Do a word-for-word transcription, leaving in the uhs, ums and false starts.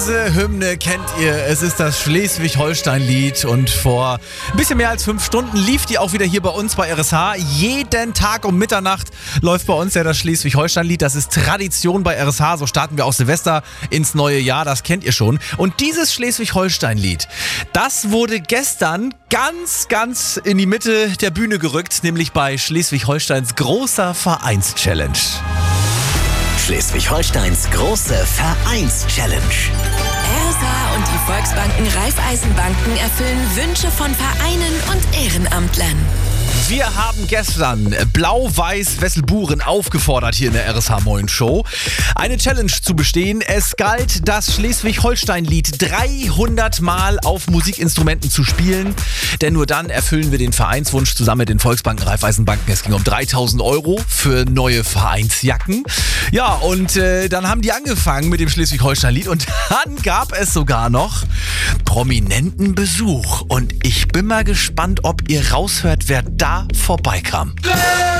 Diese Hymne kennt ihr. Es ist das Schleswig-Holstein-Lied und vor ein bisschen mehr als fünf Stunden lief die auch wieder hier bei uns bei R S H. Jeden Tag um Mitternacht läuft bei uns ja das Schleswig-Holstein-Lied. Das ist Tradition bei R S H. So starten wir auch Silvester ins neue Jahr. Das kennt ihr schon. Und dieses Schleswig-Holstein-Lied, das wurde gestern ganz, ganz in die Mitte der Bühne gerückt, nämlich bei Schleswig-Holsteins großer Vereins-Challenge. Schleswig-Holsteins große Vereins-Challenge. R S H und die Volksbanken Raiffeisenbanken erfüllen Wünsche von Vereinen und Ehrenamtlern. Wir haben gestern Blau-Weiß Wesselburen aufgefordert hier in der R S H Moin Show, eine Challenge zu bestehen. Es galt, das Schleswig-Holstein-Lied dreihundert Mal auf Musikinstrumenten zu spielen, denn nur dann erfüllen wir den Vereinswunsch zusammen mit den Volksbanken Raiffeisenbanken. Es ging um dreitausend Euro für neue Vereinsjacken. Ja, und äh, dann haben die angefangen mit dem Schleswig-Holstein-Lied und dann gab es sogar noch prominenten Besuch. Und ich bin mal gespannt, ob ihr raushört, wer da vorbeikam.